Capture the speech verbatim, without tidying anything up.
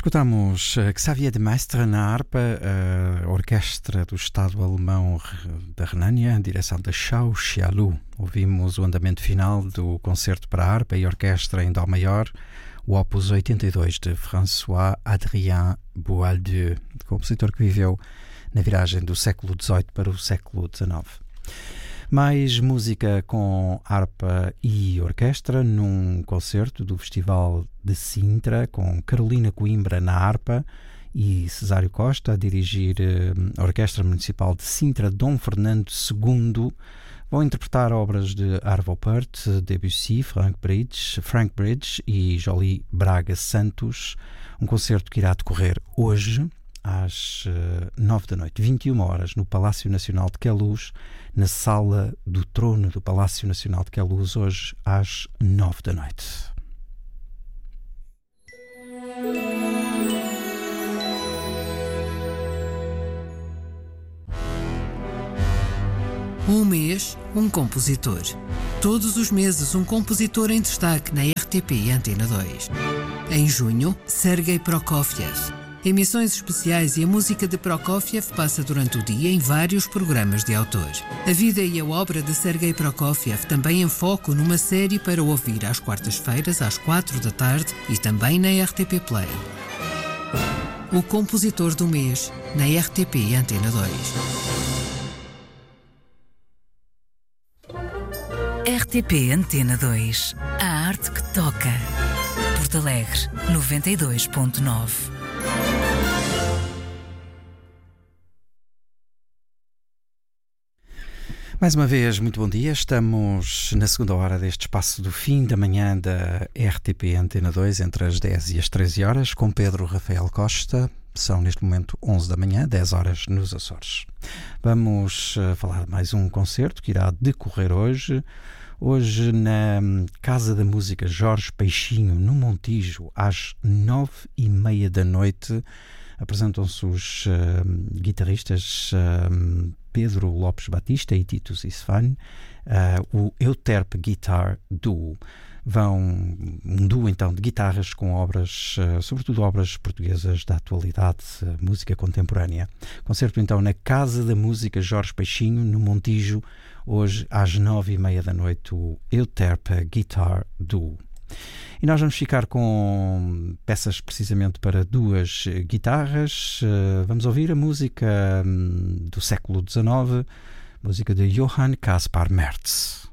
Escutamos Xavier de Maistre na harpa, a orquestra do Estado Alemão da Renânia, direção de Xiao Xiaolu. Ouvimos o andamento final do concerto para harpa e orquestra em Dó maior, o Opus oitenta e dois de François-Adrien Boieldieu, compositor que viveu na viragem do século dezoito para o século dezenove. Mais música com harpa e orquestra num concerto do Festival de Sintra, com Carolina Coimbra na harpa e Cesário Costa a dirigir a Orquestra Municipal de Sintra. Dom Fernando segundo vão interpretar obras de Arvo Pärt, Debussy, Frank Bridge, Frank Bridge e Jolie Braga Santos. Um concerto que irá decorrer hoje às nove da noite, vinte e uma horas, no Palácio Nacional de Queluz, na Sala do Trono do Palácio Nacional de Queluz, hoje às nove da noite. Um mês, um compositor. Todos os meses, um compositor em destaque na R T P e Antena dois. Em junho, Sergei Prokofiev. Emissões especiais e a música de Prokofiev passa durante o dia em vários programas de autor. A vida e a obra de Sergei Prokofiev também em foco numa série para ouvir às quartas-feiras, às quatro da tarde e também na R T P Play. O compositor do mês, na R T P e Antena dois. R T P Antena dois. A arte que toca. Porto Alegre, noventa e dois ponto nove. Mais uma vez, muito bom dia. Estamos na segunda hora deste espaço do fim da manhã da R T P Antena dois, entre as dez e as treze horas, com Pedro Rafael Costa. São neste momento onze da manhã, dez horas nos Açores. Vamos uh, falar de mais um concerto que irá decorrer hoje. Hoje na Casa da Música Jorge Peixinho, no Montijo, às nove e meia da noite. Apresentam-se os uh, guitarristas uh, Pedro Lopes Batista e Tito Isfan, uh, o Euterpe Guitar Duo. Vão um duo então de guitarras com obras, uh, sobretudo obras portuguesas da atualidade, uh, música contemporânea. Concerto então na Casa da Música Jorge Peixinho, no Montijo, hoje às nove e meia da noite, o Euterpe Guitar Duo. E nós vamos ficar com peças precisamente para duas guitarras. Uh, vamos ouvir a música um, do século dezenove, música de Johann Caspar Merz.